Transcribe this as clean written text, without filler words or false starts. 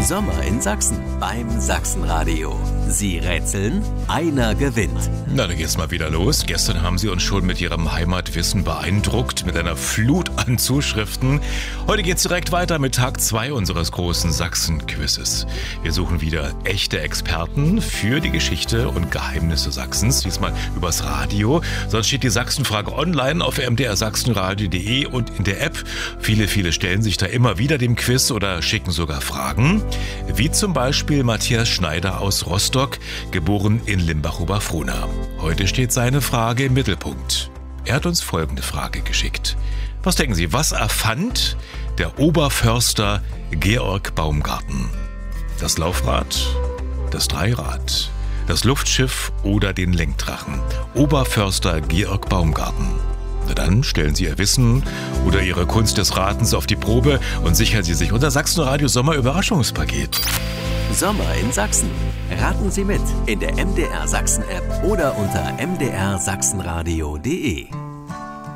Sommer in Sachsen beim Sachsenradio. Sie rätseln, einer gewinnt. Na, dann geht's mal wieder los. Gestern haben Sie uns schon mit Ihrem Heimatwissen beeindruckt, mit einer Flut an Zuschriften. Heute geht's direkt weiter mit Tag 2 unseres großen Sachsen-Quizzes. Wir suchen wieder echte Experten für die Geschichte und Geheimnisse Sachsens, diesmal übers Radio. Sonst steht die Sachsenfrage online auf mdrsachsenradio.de und in der App. Viele stellen sich da immer wieder dem Quiz oder schicken sogar Fragen. Wie zum Beispiel Matthias Schneider aus Rostock, geboren in Limbach-Oberfrohna. Heute steht seine Frage im Mittelpunkt. Er hat uns folgende Frage geschickt. Was denken Sie, was erfand der Oberförster Georg Baumgarten? Das Laufrad, das Dreirad, das Luftschiff oder den Lenkdrachen? Oberförster Georg Baumgarten. Na dann stellen Sie Ihr Wissen oder Ihre Kunst des Ratens auf die Probe und sichern Sie sich unser Sachsenradio Sommer-Überraschungspaket. Sommer in Sachsen. Raten Sie mit in der MDR Sachsen App oder unter mdrsachsenradio.de.